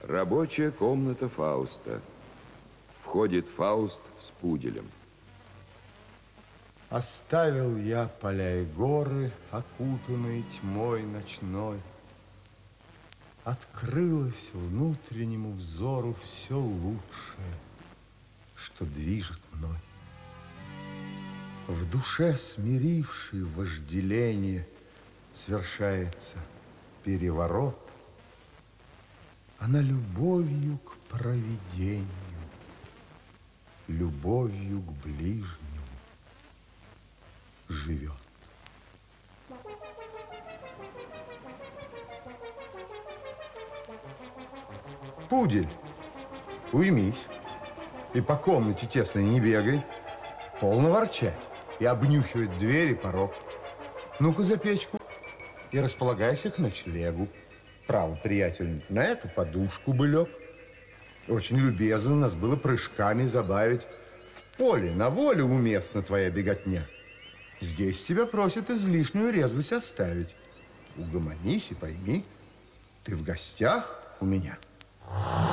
Рабочая комната Фауста. Входит Фауст с пуделем. Оставил я поля и горы, окутанные тьмой ночной. Открылось внутреннему взору все лучшее, что движет мной. В душе, смирившей вожделение, свершается переворот. Она любовью к провидению, любовью к ближнему живет. Пудель, уймись и по комнате тесной не бегай, полно ворчать и обнюхивать дверь и порог. Ну-ка за печку и располагайся к ночлегу. Право, приятель, на эту подушку бы лег. Очень любезно нас было прыжками забавить. В поле, на воле уместна твоя беготня. Здесь тебя просят излишнюю резвость оставить. Угомонись и пойми, ты в гостях у меня.